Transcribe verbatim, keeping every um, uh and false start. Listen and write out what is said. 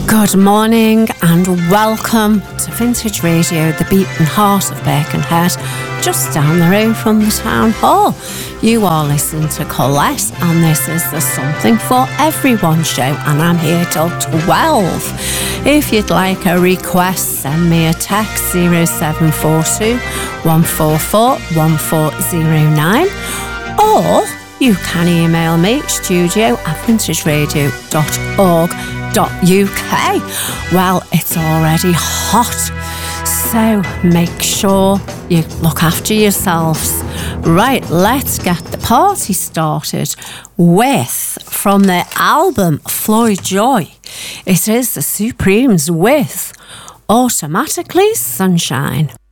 Good morning and welcome to Vintage Radio, the beating heart of Birkenhead, just down the road from the town hall. You are listening to Colette, and this is the Something for Everyone show, and I'm here till twelve. If you'd like a request, send me a text zero seven four two, one four four, one four zero nine, or you can email me studio at vintage radio dot org dot U K. Well, it's already hot, so make sure you look after yourselves. Right, let's get the party started with, from their album Floyd Joy, it is the Supremes with Automatically Sunshine.